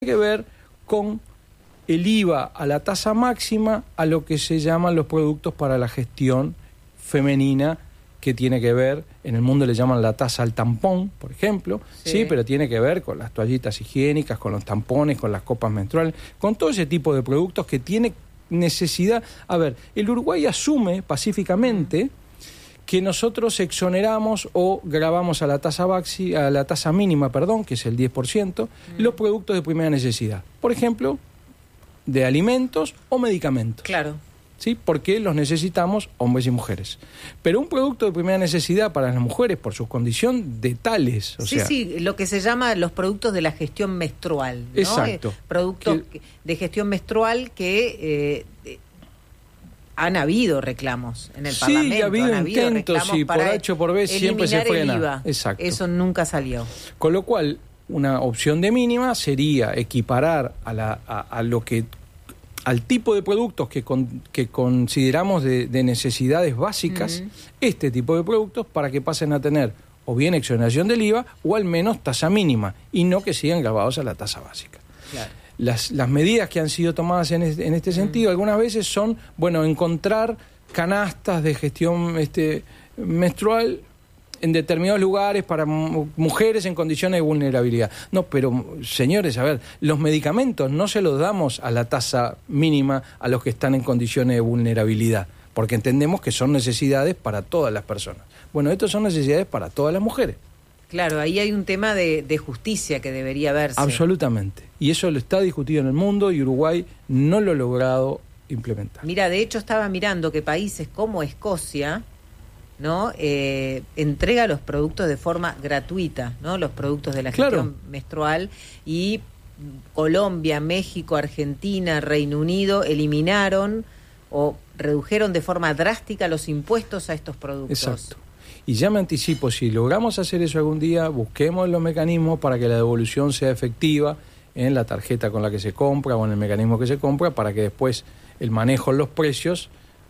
que ver con el IVA a la tasa máxima a lo que se llaman los productos para la gestión femenina, que tiene que ver, en el mundo le llaman la tasa al tampón, por ejemplo, sí, pero tiene que ver con las toallitas higiénicas, con los tampones, con las copas menstruales, con todo ese tipo de productos que tiene necesidad. A ver, el Uruguay asume pacíficamente que nosotros exoneramos o gravamos a la tasa mínima, que es el 10%, los productos de primera necesidad. Por ejemplo, de alimentos o medicamentos. Claro. ¿Sí? Porque los necesitamos hombres y mujeres. Pero un producto de primera necesidad para las mujeres, por su condición de tales. Sí, lo que se llama los productos de la gestión menstrual, ¿no? Exacto. Productos de gestión menstrual que han habido reclamos en el Parlamento. Sí, ha habido intentos y por H o por B siempre se frena. El IVA. Exacto. Eso nunca salió. Con lo cual, una opción de mínima sería equiparar al tipo de productos que consideramos de necesidades básicas, este tipo de productos, para que pasen a tener o bien exoneración del IVA o al menos tasa mínima, y no que sigan grabados a la tasa básica. Claro. Las medidas que han sido tomadas en este sentido algunas veces son, encontrar canastas de gestión menstrual en determinados lugares para mujeres en condiciones de vulnerabilidad. No, pero señores, a ver, los medicamentos no se los damos a la tasa mínima a los que están en condiciones de vulnerabilidad, porque entendemos que son necesidades para todas las personas. Bueno, estos son necesidades para todas las mujeres. Claro, ahí hay un tema de justicia que debería verse. Absolutamente. Y eso lo está discutido en el mundo y Uruguay no lo ha logrado implementar. Mira, de hecho estaba mirando que países como Escocia, ¿no? Entrega los productos de forma gratuita, ¿no? Los productos de la gestión menstrual, y Colombia, México, Argentina, Reino Unido eliminaron o redujeron de forma drástica los impuestos a estos productos. Exacto. Y ya me anticipo, si logramos hacer eso algún día, busquemos los mecanismos para que la devolución sea efectiva en la tarjeta con la que se compra o en el mecanismo que se compra, para que después el manejo en los precios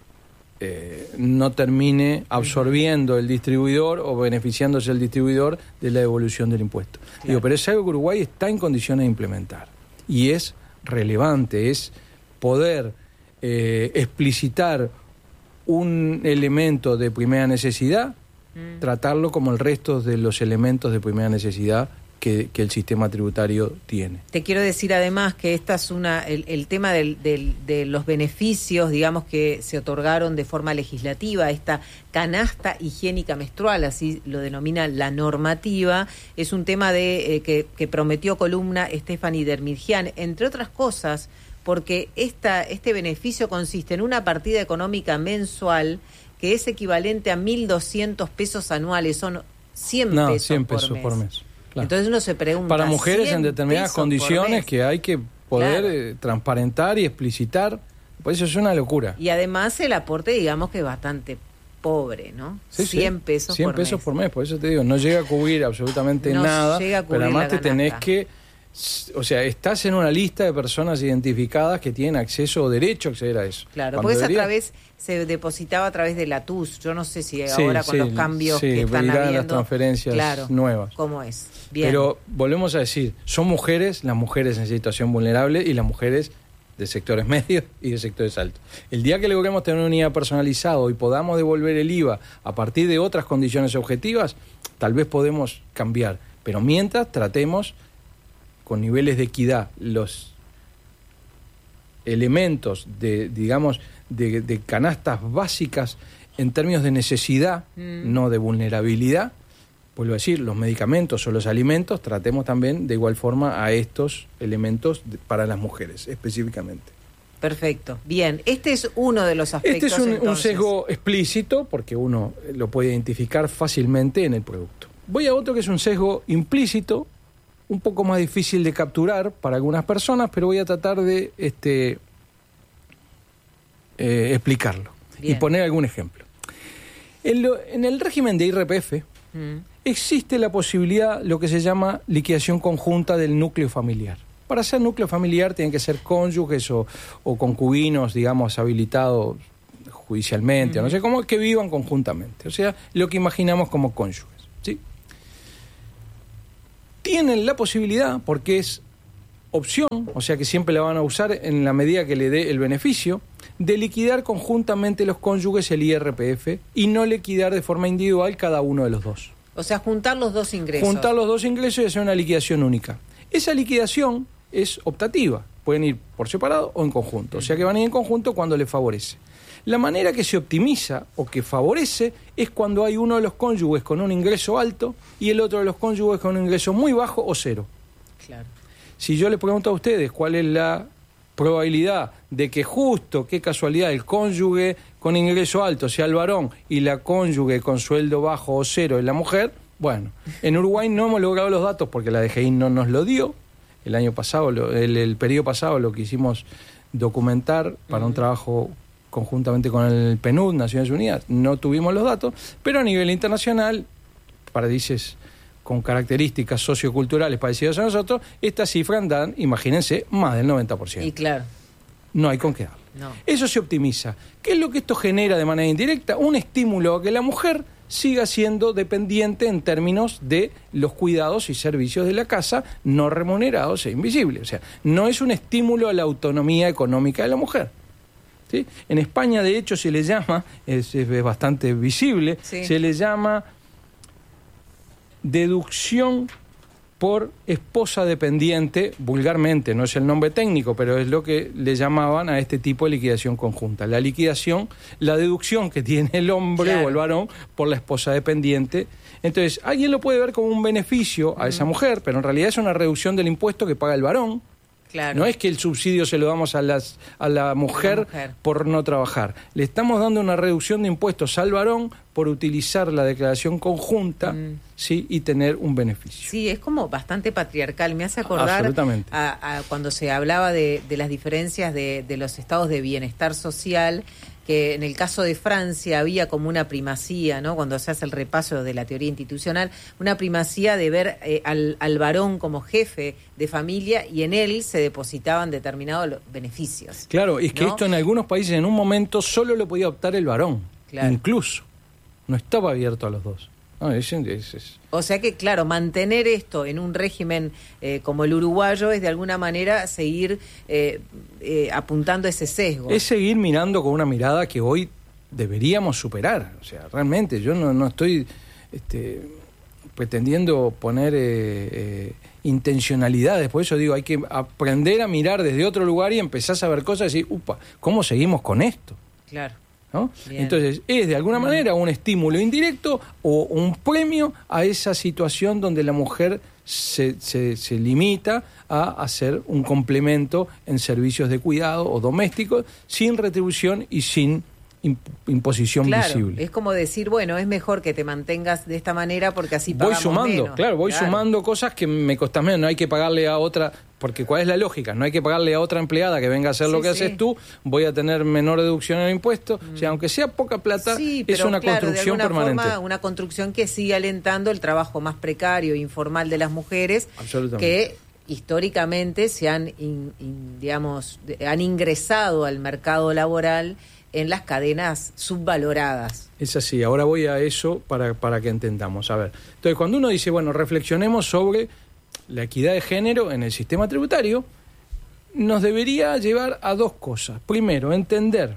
no termine absorbiendo el distribuidor o beneficiándose el distribuidor de la devolución del impuesto. Claro. Pero es algo que Uruguay está en condiciones de implementar. Y es relevante, es poder explicitar un elemento de primera necesidad, tratarlo como el resto de los elementos de primera necesidad que el sistema tributario tiene. Te quiero decir además que esta es el tema de los beneficios, digamos, que se otorgaron de forma legislativa, esta canasta higiénica menstrual, así lo denomina la normativa, es un tema que prometió columna Stephanie Dermirgian, entre otras cosas, porque este beneficio consiste en una partida económica mensual que es equivalente a 1.200 pesos anuales, son 100 pesos por mes. Claro. Entonces uno se pregunta... Para mujeres en determinadas condiciones que hay que poder transparentar y explicitar, pues eso es una locura. Y además el aporte, digamos, que es bastante pobre, ¿no? Sí, 100 pesos 100 por pesos mes. por mes, por eso te digo, no llega a cubrir absolutamente nada, pero además te tenés que... O sea, estás en una lista de personas identificadas que tienen acceso o derecho a acceder a eso. Claro, porque se depositaba a través de la TUS. Yo no sé si ahora con los cambios que están habiendo... las transferencias nuevas. ¿Cómo es? Bien. Pero volvemos a decir, son mujeres, las mujeres en situación vulnerable y las mujeres de sectores medios y de sectores altos. El día que logremos tener una unidad personalizada y podamos devolver el IVA a partir de otras condiciones objetivas, tal vez podemos cambiar. Pero mientras tratemos con niveles de equidad los elementos de canastas básicas en términos de necesidad, no de vulnerabilidad. Vuelvo a decir, los medicamentos o los alimentos, tratemos también de igual forma a estos elementos para las mujeres específicamente. Perfecto. Bien, este es uno de los aspectos. Este es un sesgo explícito porque uno lo puede identificar fácilmente en el producto. Voy a otro que es un sesgo implícito, un poco más difícil de capturar para algunas personas, pero voy a tratar de explicarlo. Bien. Y poner algún ejemplo. En el régimen de IRPF existe la posibilidad, lo que se llama liquidación conjunta del núcleo familiar. Para ser núcleo familiar tienen que ser cónyuges o concubinos, digamos, habilitados judicialmente, o no sé cómo, que vivan conjuntamente. O sea, lo que imaginamos como cónyuges, ¿sí? Tienen la posibilidad, porque es opción, o sea que siempre la van a usar en la medida que le dé el beneficio, de liquidar conjuntamente los cónyuges el IRPF y no liquidar de forma individual cada uno de los dos. O sea, juntar los dos ingresos. Juntar los dos ingresos y hacer una liquidación única. Esa liquidación es optativa, pueden ir por separado o en conjunto, o sea que van a ir en conjunto cuando les favorece. La manera que se optimiza o que favorece es cuando hay uno de los cónyuges con un ingreso alto y el otro de los cónyuges con un ingreso muy bajo o cero. Claro. Si yo les pregunto a ustedes cuál es la probabilidad de que justo, qué casualidad, el cónyuge con ingreso alto sea el varón y la cónyuge con sueldo bajo o cero es la mujer, bueno, en Uruguay no hemos logrado los datos porque la DGI no nos lo dio. El año pasado, el periodo pasado lo quisimos documentar para un trabajo conjuntamente con el PNUD, Naciones Unidas, no tuvimos los datos, pero a nivel internacional, países con características socioculturales parecidas a nosotros, estas cifras dan, imagínense, más del 90%. Y claro. No hay con qué darle. No. Eso se optimiza. ¿Qué es lo que esto genera de manera indirecta? Un estímulo a que la mujer siga siendo dependiente en términos de los cuidados y servicios de la casa no remunerados e invisibles. O sea, no es un estímulo a la autonomía económica de la mujer. ¿Sí? En España, de hecho, se le llama, es bastante visible, sí, se le llama deducción por esposa dependiente, vulgarmente, no es el nombre técnico, pero es lo que le llamaban a este tipo de liquidación conjunta. La liquidación, la deducción que tiene el hombre o el varón por la esposa dependiente. Entonces, alguien lo puede ver como un beneficio a esa mujer, pero en realidad es una reducción del impuesto que paga el varón. Claro. No es que el subsidio se lo damos a la mujer por no trabajar. Le estamos dando una reducción de impuestos al varón por utilizar la declaración conjunta, ¿sí? Y tener un beneficio. Sí, es como bastante patriarcal. Me hace acordar a cuando se hablaba de las diferencias de los estados de bienestar social, que en el caso de Francia había como una primacía, ¿no? Cuando se hace el repaso de la teoría institucional, una primacía de ver al varón como jefe de familia y en él se depositaban determinados beneficios. Claro, es que, ¿no?, esto en algunos países en un momento solo lo podía optar el varón, claro, incluso. No estaba abierto a los dos. No, O sea que, claro, mantener esto en un régimen como el uruguayo es de alguna manera seguir apuntando ese sesgo. Es seguir mirando con una mirada que hoy deberíamos superar. O sea, realmente yo no estoy pretendiendo poner intencionalidades. Por eso digo, hay que aprender a mirar desde otro lugar y empezar a ver cosas y decir, upa, ¿cómo seguimos con esto? Claro. ¿No? Entonces, es de alguna manera un estímulo indirecto o un premio a esa situación donde la mujer se limita a hacer un complemento en servicios de cuidado o domésticos sin retribución y sin imposición visible. Es como decir, bueno, es mejor que te mantengas de esta manera porque así pagamos menos. Voy sumando cosas que me costan menos. No hay que pagarle a otra, porque ¿cuál es la lógica? No hay que pagarle a otra empleada que venga a hacer lo que haces tú, voy a tener menor deducción en el impuesto. O sea, aunque sea poca plata, es una construcción de alguna permanente. Forma, una construcción que sigue alentando el trabajo más precario e informal de las mujeres, que históricamente se han, han ingresado al mercado laboral en las cadenas subvaloradas. Es así, ahora voy a eso para que entendamos. A ver, entonces cuando uno dice, bueno, reflexionemos sobre la equidad de género en el sistema tributario, nos debería llevar a dos cosas. Primero, entender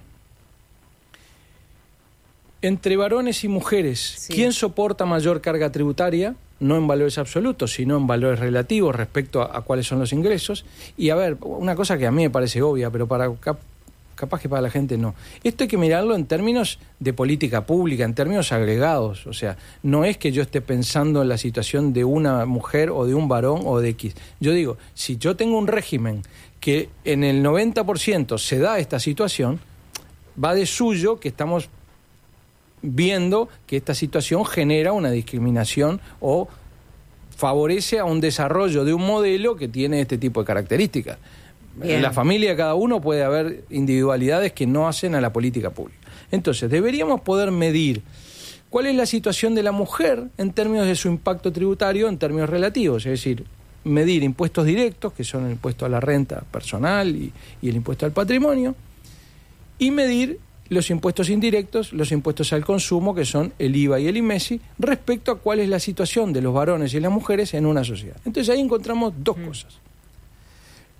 entre varones y mujeres quién soporta mayor carga tributaria, no en valores absolutos, sino en valores relativos respecto a cuáles son los ingresos. Y a ver, una cosa que a mí me parece obvia, pero capaz que para la gente no. Esto hay que mirarlo en términos de política pública, en términos agregados. O sea, no es que yo esté pensando en la situación de una mujer o de un varón o de X. Yo digo, si yo tengo un régimen que en el 90% se da esta situación, va de suyo que estamos viendo que esta situación genera una discriminación o favorece a un desarrollo de un modelo que tiene este tipo de características. En la familia de cada uno puede haber individualidades que no hacen a la política pública. Entonces, deberíamos poder medir cuál es la situación de la mujer en términos de su impacto tributario en términos relativos, es decir, medir impuestos directos, que son el impuesto a la renta personal y el impuesto al patrimonio, y medir los impuestos indirectos, los impuestos al consumo, que son el IVA y el IMESI, respecto a cuál es la situación de los varones y las mujeres en una sociedad. Entonces ahí encontramos dos cosas.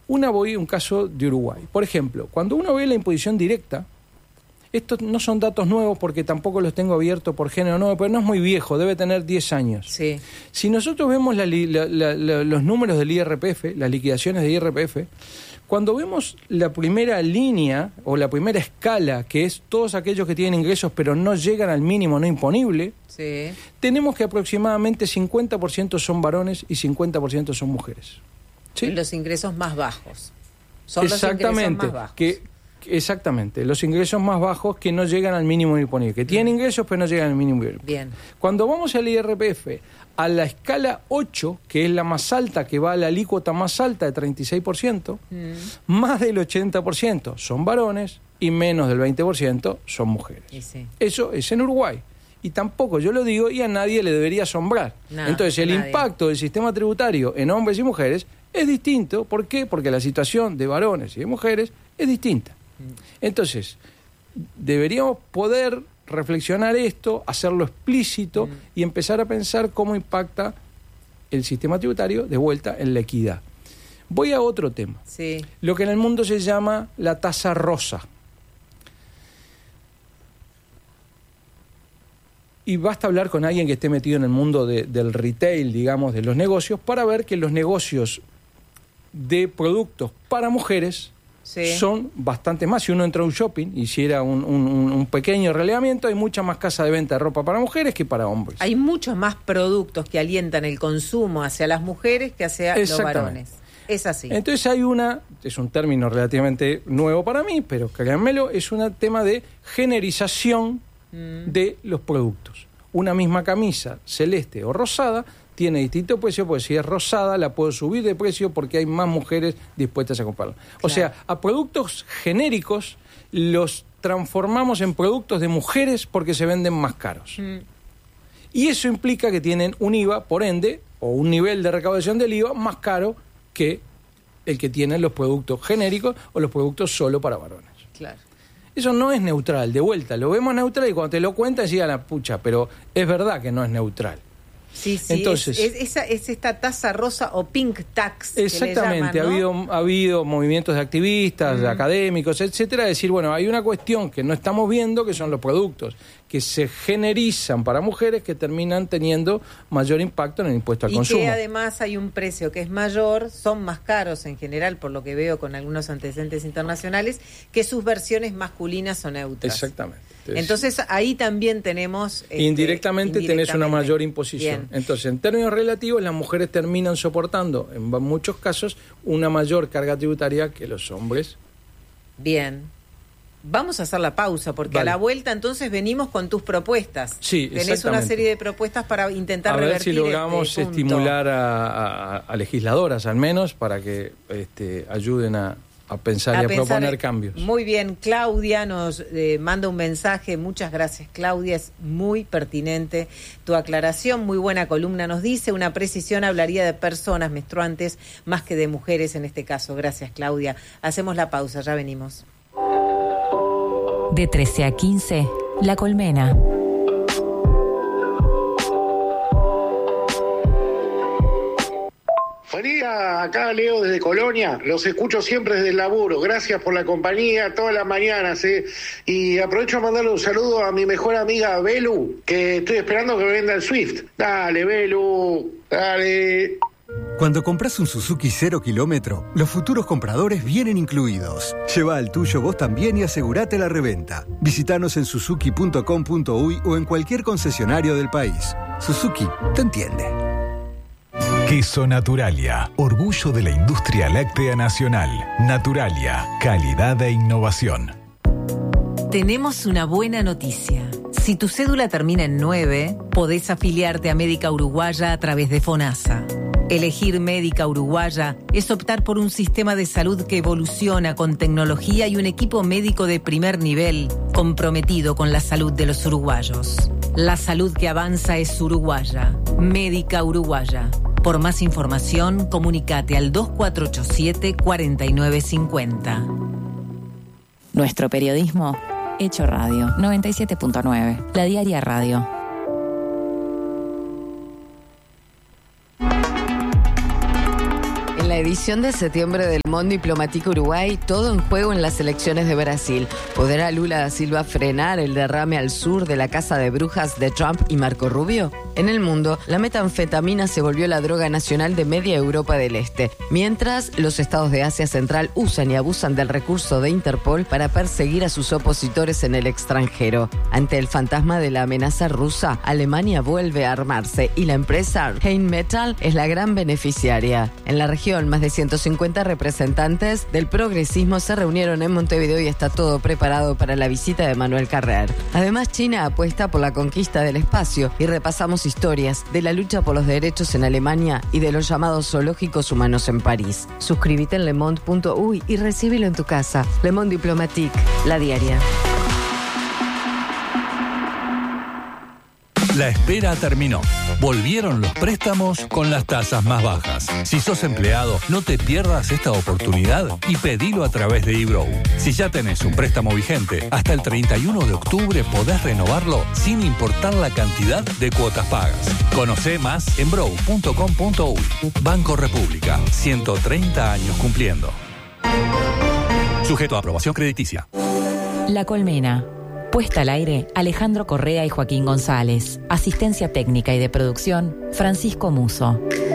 un caso de Uruguay. Por ejemplo, cuando uno ve la imposición directa, estos no son datos nuevos porque tampoco los tengo abiertos por género nuevo, pero no es muy viejo, debe tener 10 años. Sí. Si nosotros vemos los números del IRPF, las liquidaciones de IRPF, cuando vemos la primera línea o la primera escala, que es todos aquellos que tienen ingresos pero no llegan al mínimo no imponible, sí, tenemos que aproximadamente 50% son varones y 50% son mujeres. ¿Sí? Los ingresos más bajos. Son exactamente, los ingresos más bajos. Exactamente, los ingresos más bajos que no llegan al mínimo imponible, que tienen ingresos pero no llegan al mínimo imponible. Bien. Cuando vamos al IRPF, a la escala 8, que es la más alta, que va a la alícuota más alta de 36%, más del 80% son varones y menos del 20% son mujeres. Sí. Eso es en Uruguay. Y tampoco yo lo digo y a nadie le debería asombrar. Entonces el impacto del sistema tributario en hombres y mujeres es distinto. ¿Por qué? Porque la situación de varones y de mujeres es distinta. Entonces, deberíamos poder reflexionar esto, hacerlo explícito y empezar a pensar cómo impacta el sistema tributario de vuelta en la equidad. Voy a otro tema. Sí. Lo que en el mundo se llama la tasa rosa. Y basta hablar con alguien que esté metido en el mundo del retail, digamos, de los negocios, para ver que los negocios de productos para mujeres son bastante más. Si uno entra a un shopping, hiciera un pequeño relevamiento, hay mucha más casa de venta de ropa para mujeres que para hombres. Hay muchos más productos que alientan el consumo hacia las mujeres que hacia los varones. Es así. Entonces es un término relativamente nuevo para mí, pero créanmelo, es un tema de generización de los productos. Una misma camisa celeste o rosada tiene distinto precio, porque si es rosada la puedo subir de precio porque hay más mujeres dispuestas a comprarla. Claro. O sea, a productos genéricos los transformamos en productos de mujeres porque se venden más caros. Y eso implica que tienen un IVA, por ende, o un nivel de recaudación del IVA más caro que el que tienen los productos genéricos o los productos solo para varones. Claro. Eso no es neutral, de vuelta, lo vemos neutral y cuando te lo cuentan decís a la pucha, pero es verdad que no es neutral. Sí, entonces, es esta tasa rosa o pink tax. Exactamente, que le llaman, ¿no? ha habido movimientos de activistas, de académicos, etcétera, decir, bueno, hay una cuestión que no estamos viendo, que son los productos que se generizan para mujeres que terminan teniendo mayor impacto en el impuesto al consumo. Y que además hay un precio que es mayor, son más caros en general, por lo que veo con algunos antecedentes internacionales, que sus versiones masculinas o neutras. Exactamente. Entonces ahí también tenemos... indirectamente tenés una mayor imposición. Bien. Entonces, en términos relativos, las mujeres terminan soportando, en muchos casos, una mayor carga tributaria que los hombres. Bien. Vamos a hacer la pausa, porque vale. A la vuelta entonces venimos con tus propuestas. Sí, tenés una serie de propuestas para intentar revertir. A ver si logramos estimular a legisladoras, al menos, para que ayuden a pensar y a proponer cambios. Muy bien, Claudia nos manda un mensaje. Muchas gracias, Claudia, es muy pertinente tu aclaración. Muy buena columna, nos dice. Una precisión, hablaría de personas menstruantes más que de mujeres en este caso. Gracias, Claudia. Hacemos la pausa, ya venimos. De 13 a 15, La Colmena. Faría, acá Leo desde Colonia, los escucho siempre desde el laburo, gracias por la compañía todas las mañanas, y aprovecho a mandarle un saludo a mi mejor amiga Belu, que estoy esperando que me venda el Swift. Dale, Belu, dale. Cuando compras un Suzuki 0 kilómetro, los futuros compradores vienen incluidos. Lleva al tuyo vos también y asegurate la reventa. Visítanos en suzuki.com.uy o en cualquier concesionario del país. Suzuki te entiende. Queso Naturalia, orgullo de la industria láctea nacional. Naturalia, calidad e innovación. Tenemos una buena noticia. Si tu cédula termina en 9, podés afiliarte a Médica Uruguaya a través de FONASA. Elegir Médica Uruguaya es optar por un sistema de salud que evoluciona con tecnología y un equipo médico de primer nivel comprometido con la salud de los uruguayos. La salud que avanza es uruguaya. Médica Uruguaya. Por más información, comunícate al 2487-4950. Nuestro periodismo, hecho radio. 97.9. La Diaria Radio. En la la edición de septiembre del Monde Diplomatique Uruguay, todo en juego en las elecciones de Brasil. ¿Podrá Lula da Silva frenar el derrame al sur de la casa de brujas de Trump y Marco Rubio? En el mundo, la metanfetamina se volvió la droga nacional de media Europa del Este, mientras los estados de Asia Central usan y abusan del recurso de Interpol para perseguir a sus opositores en el extranjero. Ante el fantasma de la amenaza rusa, Alemania vuelve a armarse y la empresa Rheinmetall es la gran beneficiaria. En la región, más de 150 representantes del progresismo se reunieron en Montevideo y está todo preparado para la visita de Manuel Carrer. Además, China apuesta por la conquista del espacio y repasamos historias de la lucha por los derechos en Alemania y de los llamados zoológicos humanos en París. Suscríbete en lemonde.uy y recíbelo en tu casa. Le Monde Diplomatique, la diaria. La espera terminó. Volvieron los préstamos con las tasas más bajas. Si sos empleado, no te pierdas esta oportunidad y pedilo a través de eBrow. Si ya tenés un préstamo vigente, hasta el 31 de octubre podés renovarlo sin importar la cantidad de cuotas pagas. Conocé más en brow.com.uy. Banco República, 130 años cumpliendo. Sujeto a aprobación crediticia. La Colmena. Puesta al aire, Alejandro Correa y Joaquín González. Asistencia técnica y de producción, Francisco Muso.